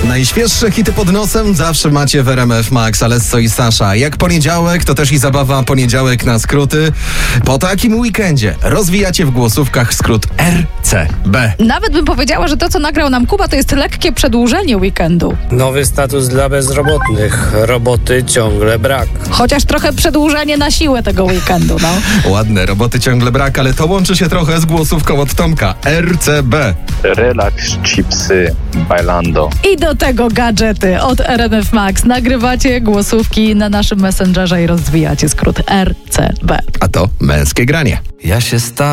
Najświeższe hity pod nosem zawsze macie w RMF Max, Alesso i Sasza. Jak poniedziałek, to też i zabawa poniedziałek na skróty. Po takim weekendzie rozwijacie w głosówkach skrót RCB. Nawet bym powiedziała, że to, co nagrał nam Kuba, to jest lekkie przedłużenie weekendu. Nowy status dla bezrobotnych. Roboty ciągle brak. Chociaż trochę przedłużenie na siłę tego weekendu, no. Ładne, roboty ciągle brak, ale to łączy się trochę z głosówką od Tomka. RCB. Relax, chipsy, bailando. I do tego gadżety od RMF Max. Nagrywacie głosówki na naszym Messengerze i rozwijacie skrót RCB. A to męskie granie. Ja się